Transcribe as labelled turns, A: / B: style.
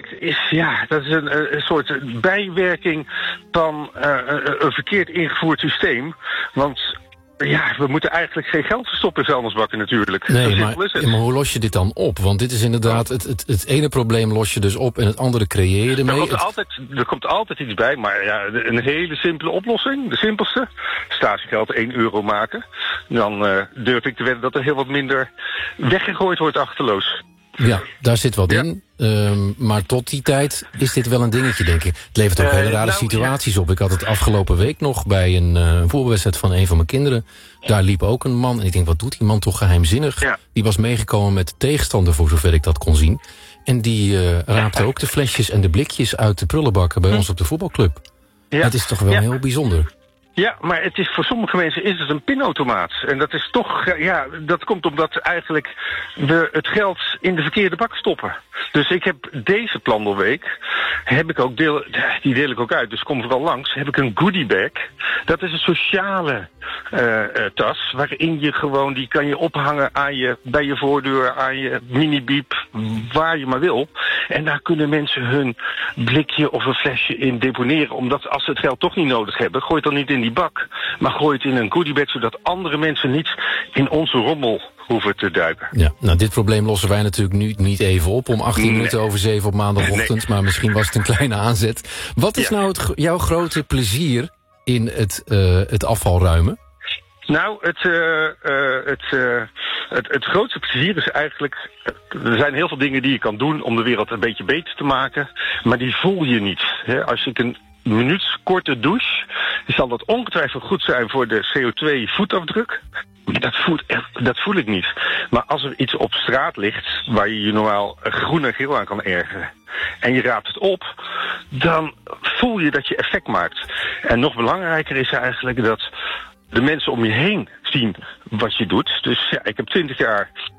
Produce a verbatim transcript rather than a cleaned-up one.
A: uiteindelijk is, ja, dat is een, een soort bijwerking van uh, een verkeerd ingevoerd systeem. Want ja, we moeten eigenlijk geen geld verstoppen in vuilnisbakken natuurlijk.
B: Nee, maar, ja, maar hoe los je dit dan op? Want dit is inderdaad, het, het, het ene probleem los je dus op en het andere creëer je ermee.
A: Er komt,
B: het...
A: altijd, er komt altijd iets bij, maar ja, een hele simpele oplossing, de simpelste. Statiegeld één euro maken. Dan uh, durf ik te wedden dat er heel wat minder weggegooid wordt achterloos.
B: Ja, daar zit wat
A: ja.
B: in. Um, maar tot die tijd is dit wel een dingetje, denk ik. Het levert ook uh, hele rare nou, situaties ja. op. Ik had het afgelopen week nog bij een uh, voetbalwedstrijd van een van mijn kinderen. Daar liep ook een man. En ik denk, wat doet die man toch geheimzinnig? Ja. Die was meegekomen met de tegenstander, voor zover ik dat kon zien. En die uh, raapte ook de flesjes en de blikjes uit de prullenbakken bij hm. ons op de voetbalclub. Ja. Het is toch wel ja. heel bijzonder.
A: Ja, maar het is, voor sommige mensen is het een pinautomaat. En dat is toch, ja, dat komt omdat eigenlijk we het geld in de verkeerde bak stoppen. Dus ik heb deze plandelweek, heb ik ook deel, die deel ik ook uit, dus kom vooral langs, heb ik een goodiebag. Dat is een sociale uh, uh, tas, waarin je gewoon, die kan je ophangen aan je, bij je voordeur, aan je mini-biep, waar je maar wil. En daar kunnen mensen hun blikje of een flesje in deponeren. Omdat als ze het geld toch niet nodig hebben, gooi het dan niet in die bak, maar gooi het in een goodiebag, zodat andere mensen niet in onze rommel hoeven te duiken.
B: Ja, nou, dit probleem lossen wij natuurlijk nu niet even op om achttien nee. minuten over zeven op maandagochtend, nee. maar misschien was het een kleine aanzet. Wat is ja. nou het, jouw grote plezier in het, uh, het afvalruimen?
A: Nou, het, uh, uh, het, uh, het, het grootste plezier is eigenlijk, er zijn heel veel dingen die je kan doen om de wereld een beetje beter te maken, maar die voel je niet. Hè? Als ik een minuut korte douche, zal dat ongetwijfeld goed zijn voor de C O twee voetafdruk. Dat, voelt, dat voel ik niet. Maar als er iets op straat ligt waar je je normaal groen en geel aan kan ergeren en je raapt het op, dan voel je dat je effect maakt. En nog belangrijker is eigenlijk dat de mensen om je heen zien wat je doet. Dus ja, ik heb twintig jaar